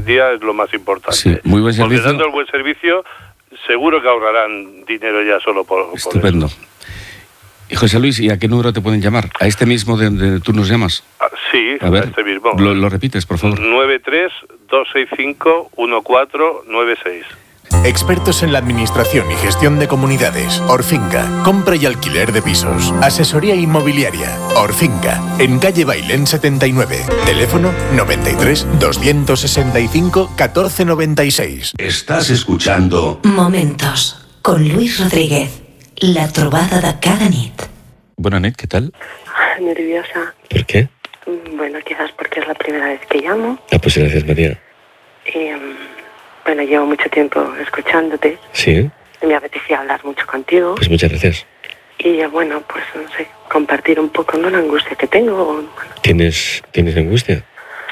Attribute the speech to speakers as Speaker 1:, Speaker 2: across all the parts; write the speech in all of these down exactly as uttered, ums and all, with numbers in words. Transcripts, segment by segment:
Speaker 1: día es lo más importante.
Speaker 2: Sí, muy buen servicio.
Speaker 1: Porque dando el buen servicio, seguro que ahorrarán dinero ya solo por, por
Speaker 2: Estupendo.
Speaker 1: eso.
Speaker 2: Y José Luis, ¿y a qué número te pueden llamar? ¿A este mismo de donde tú nos llamas?
Speaker 1: Ah, sí,
Speaker 2: a ver,
Speaker 1: a este mismo.
Speaker 2: Lo, lo repites, por favor.
Speaker 1: nueve tres dos seis cinco uno cuatro nueve seis.
Speaker 3: Expertos en la administración y gestión de comunidades. Orfinca, compra y alquiler de pisos. Asesoría inmobiliaria. Orfinca, en calle Bailén setenta y nueve. Teléfono noventa y tres, doscientos sesenta y cinco, catorce noventa y seis.
Speaker 4: Estás escuchando
Speaker 5: Momentos con Luis Rodríguez. La trobada de cada nit.
Speaker 2: Buenas nit, ¿qué tal?
Speaker 6: Nerviosa.
Speaker 2: ¿Por qué?
Speaker 6: Bueno, quizás porque es la primera vez que llamo.
Speaker 2: Ah, pues gracias, María.
Speaker 6: Y, um, bueno, llevo mucho tiempo escuchándote.
Speaker 2: Sí.
Speaker 6: Y me apetecía hablar mucho contigo.
Speaker 2: Pues muchas gracias.
Speaker 6: Y bueno, pues no sé, compartir un poco, ¿no?, la angustia que tengo. Bueno.
Speaker 2: ¿Tienes, ¿Tienes angustia?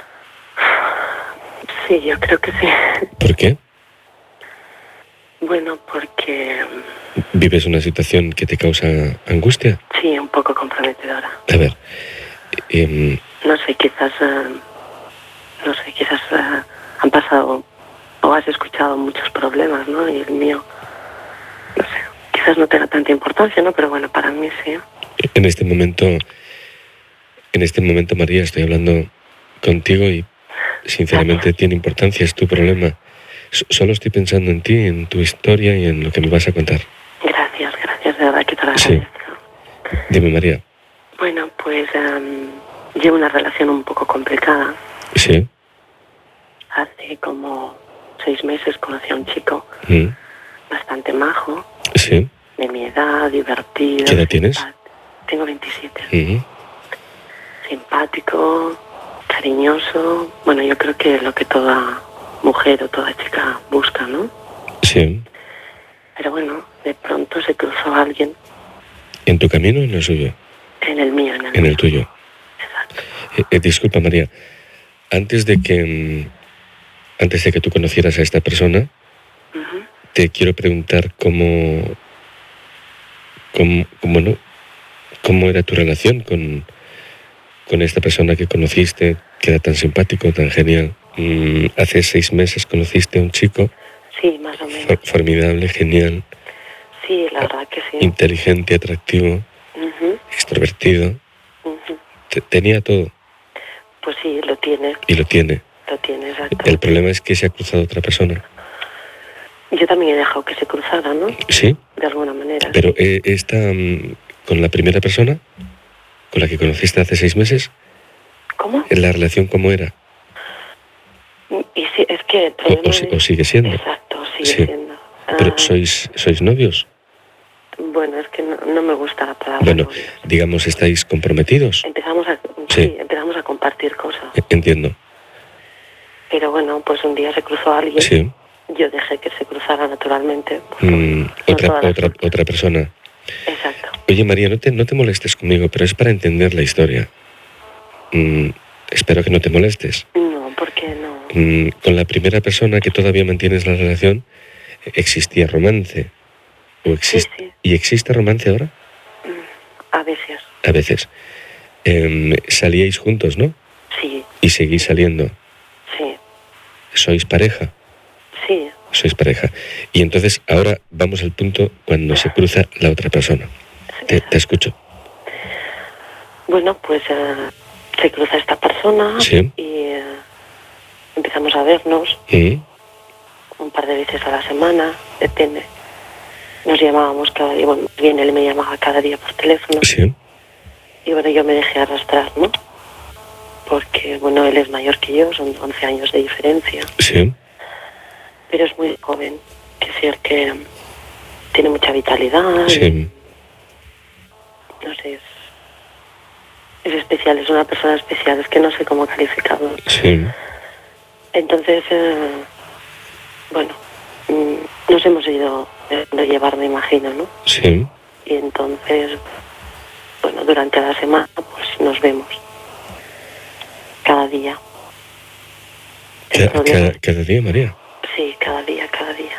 Speaker 6: Sí, yo creo que sí.
Speaker 2: ¿Por qué?
Speaker 6: Bueno, porque...
Speaker 2: ¿Vives una situación que te causa angustia?
Speaker 6: Sí, un poco comprometedora.
Speaker 2: A ver, eh,
Speaker 6: no sé, quizás... Uh, no sé, quizás uh, han pasado o has escuchado muchos problemas, ¿no? Y el mío, no sé, quizás no tenga tanta importancia, ¿no? Pero bueno, para mí sí.
Speaker 2: En este momento, en este momento, María, estoy hablando contigo y sinceramente
Speaker 6: Gracias.
Speaker 2: Tiene importancia, es tu problema. Solo estoy pensando en ti, en tu historia y en lo que me vas a contar.
Speaker 6: Gracias, gracias, de verdad que te lo
Speaker 2: Sí.
Speaker 6: agradezco.
Speaker 2: Dime, María.
Speaker 6: Bueno, pues um, llevo una relación un poco complicada.
Speaker 2: Sí.
Speaker 6: Hace como seis meses conocí a un chico
Speaker 2: Mm.
Speaker 6: bastante majo,
Speaker 2: Sí.
Speaker 6: de mi edad, divertido.
Speaker 2: ¿Qué edad tienes?
Speaker 6: simpa- Tengo veintisiete.
Speaker 2: Mm.
Speaker 6: Simpático, cariñoso. Bueno, yo creo que lo que toda mujer o toda chica busca, ¿no?
Speaker 2: Sí.
Speaker 6: Pero bueno, de pronto se cruzó alguien
Speaker 2: ¿En tu camino o en el suyo?
Speaker 6: en el mío, en el
Speaker 2: En
Speaker 6: mío.
Speaker 2: el tuyo.
Speaker 6: Exacto.
Speaker 2: Eh, eh, disculpa, María. Antes de que mm, antes de que tú conocieras a esta persona,
Speaker 6: Ujú.
Speaker 2: te quiero preguntar cómo, cómo, cómo, no, cómo era tu relación con, con esta persona que conociste, que era tan simpático, tan genial. Mm, hace seis meses conociste a un chico
Speaker 6: Sí, más o menos.
Speaker 2: for- formidable, genial,
Speaker 6: Sí, la verdad que sí.
Speaker 2: inteligente, atractivo,
Speaker 6: Ujú,
Speaker 2: extrovertido.
Speaker 6: ujú.
Speaker 2: Te- tenía todo
Speaker 6: Pues sí, lo tiene,
Speaker 2: y lo tiene.
Speaker 6: lo tiene, exacto.
Speaker 2: El problema es que se ha cruzado otra persona.
Speaker 6: Yo también he dejado que se cruzara, ¿no?
Speaker 2: Sí,
Speaker 6: De alguna manera.
Speaker 2: pero
Speaker 6: sí.
Speaker 2: eh, esta, mm, con la primera persona, con la que conociste hace seis meses,
Speaker 6: ¿Cómo?
Speaker 2: ¿la relación cómo era?
Speaker 6: Y sí, es que el
Speaker 2: O,
Speaker 6: problema
Speaker 2: o si-
Speaker 6: es-
Speaker 2: o sigue siendo.
Speaker 6: Exacto, sigue
Speaker 2: Sí.
Speaker 6: siendo.
Speaker 2: Pero
Speaker 6: Ah,
Speaker 2: sois, sois novios.
Speaker 6: Bueno, es que no, no me gusta la palabra
Speaker 2: Bueno,
Speaker 6: novios.
Speaker 2: digamos, estáis comprometidos.
Speaker 6: Empezamos a,
Speaker 2: Sí.
Speaker 6: sí, empezamos a compartir cosas.
Speaker 2: Eh, Entiendo.
Speaker 6: Pero bueno, pues un día se cruzó alguien.
Speaker 2: Sí.
Speaker 6: Yo dejé que se cruzara naturalmente. porque
Speaker 2: Mm,
Speaker 6: no
Speaker 2: otra,
Speaker 6: todas las
Speaker 2: otra,
Speaker 6: personas-
Speaker 2: otra persona.
Speaker 6: Exacto.
Speaker 2: Oye, María, no te, no te molestes conmigo, pero es para entender la historia. Mm, espero que no te molestes.
Speaker 6: No, porque no.
Speaker 2: Mm, con la primera persona que todavía mantienes la relación, existía romance. ¿O existe,
Speaker 6: Sí, sí.
Speaker 2: ¿Y existe romance ahora?
Speaker 6: A veces.
Speaker 2: A veces. Em, salíais juntos, ¿no?
Speaker 6: Sí,
Speaker 2: Y seguís saliendo.
Speaker 6: sí,
Speaker 2: ¿Sois pareja?
Speaker 6: sí.
Speaker 2: Sois pareja. Y entonces ahora vamos al punto cuando se cruza la otra persona. Te, te escucho.
Speaker 6: Bueno, pues eh, se cruza esta persona
Speaker 2: Sí.
Speaker 6: y eh, empezamos a vernos
Speaker 2: Mm,
Speaker 6: un par de veces a la semana, depende. Nos llamábamos cada día, bueno, bien él me llamaba cada día por teléfono
Speaker 2: sí.
Speaker 6: y bueno, yo me dejé arrastrar, ¿no? Porque, bueno, él es mayor que yo, son once años de diferencia,
Speaker 2: Sí.
Speaker 6: pero es muy joven, que es decir que tiene mucha vitalidad, y,
Speaker 2: Sí.
Speaker 6: no sé, es, es especial, es una persona especial, es que no sé cómo calificarlo.
Speaker 2: Sí.
Speaker 6: Entonces, eh, bueno, mm, nos hemos ido de llevar, me imagino, ¿no?
Speaker 2: Sí.
Speaker 6: Y entonces, bueno, durante la semana, pues nos vemos. Cada día. El
Speaker 2: Ca-
Speaker 6: problema-
Speaker 2: ca- cada día, María.
Speaker 6: Sí, cada día, cada día.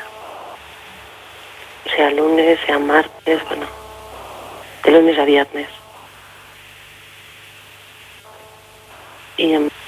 Speaker 6: Sea lunes, sea martes, bueno, de lunes a viernes. Y em,